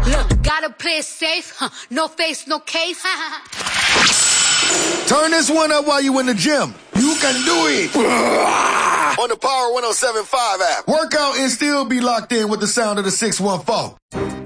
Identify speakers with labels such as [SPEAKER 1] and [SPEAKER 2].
[SPEAKER 1] Look, gotta play it safe, no face, no case.
[SPEAKER 2] Turn this one up while you in the gym. You can do it. On the Power 107.5 app. Work out and still be locked in with the sound of the 614.